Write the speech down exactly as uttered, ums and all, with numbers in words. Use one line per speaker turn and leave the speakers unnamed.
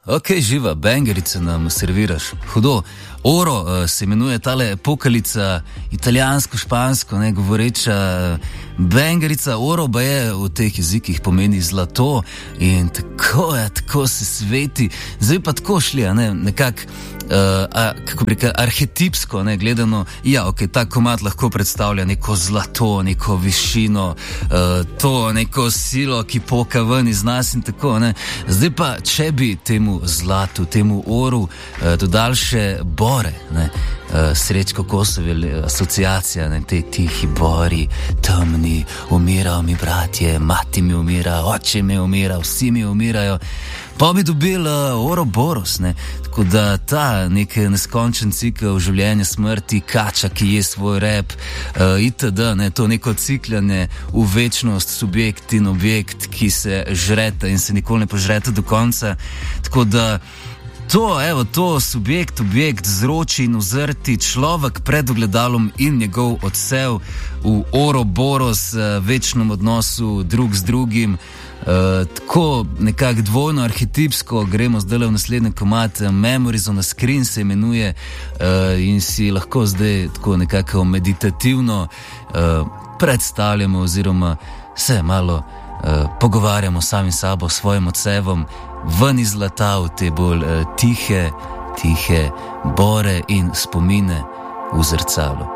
Ok, živa, bangerica nam serviraš. Hudo. Oro uh, se imenuje tale pokalica, italijansko, špansko, ne govoreča bangerica. Oro pa je v teh jezikih pomeni zlato in tako je, tako se sveti. Zdaj pa tako šli, ne, nekako, uh, kako bi rekel, arhetipsko, ne, gledano, ja, ok, ta komad lahko predstavlja neko zlato, neko višino, uh, to neko silo, ki poka ven iz nas in tako, ne. Zdaj pa, če bi temu zlatu, temu oru uh, dodal še bore, ne, uh, Srečko Kosovel, asociacija, ne, te tihi bori, temni, umirajo mi bratje, mati mi umira, oče mi umira, vsi mi umirajo, pa bi dobil uh, Ouroboros, ne, tako da ta nek neskončen cikel življenja, smrti, kača, ki je svoj rep, uh, itd., ne, to neko cikljanje v večnost, subjekt in objekt, ki se žreta in se nikoli ne požreta do konca, tako da to, evo, to subjekt, objekt, zroči in ozrti človek pred ogledalom in njegov odsev v Ouroboros, uh, večnem odnosu drug z drugim. Uh, tako nekako dvojno arhetipsko gremo zdaj v naslednji komad, Memories on a Screen se imenuje, uh, in si lahko zdaj tako nekako meditativno uh, predstavljamo oziroma se malo uh, pogovarjamo sami sabo, svojim odsevom ven iz zlata v te bolj uh, tihe, tihe bore in spomine v zrcalu.